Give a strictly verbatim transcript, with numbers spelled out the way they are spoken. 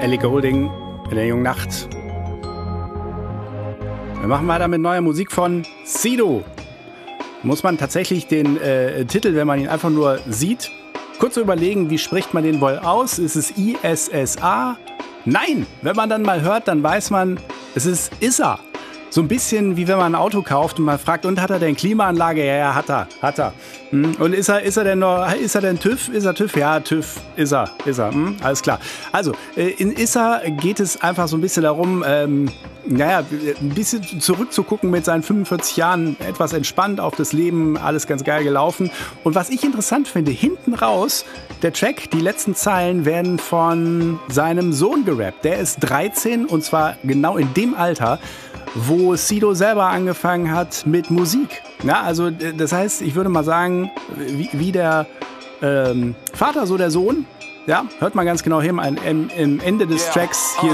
Ellie Goulding in der jungen Nacht. Wir machen weiter mit neuer Musik von Sido. Muss man tatsächlich den äh, Titel, wenn man ihn einfach nur sieht, kurz überlegen, wie spricht man den wohl aus? Ist es I S S A? Nein! Wenn man dann mal hört, dann weiß man, es ist Issa. So ein bisschen wie wenn man ein Auto kauft und man fragt, und hat er denn Klimaanlage? Ja, ja, hat er, hat er. Hm? Und ist er, ist er denn noch, ist er denn TÜV? Ist er TÜV? Ja, TÜV, ist er, ist er. Hm? Alles klar. Also, in Issa geht es einfach so ein bisschen darum, ähm, naja, ein bisschen zurückzugucken mit seinen fünfundvierzig Jahren, etwas entspannt auf das Leben, alles ganz geil gelaufen. Und was ich interessant finde, hinten raus, der Track, die letzten Zeilen werden von seinem Sohn gerappt. Der ist dreizehn und zwar genau in dem Alter, wo Sido selber angefangen hat mit Musik. Ja, also das heißt, ich würde mal sagen, wie, wie der ähm, Vater, so der Sohn. Ja, hört mal ganz genau hin, am Ende des Tracks hier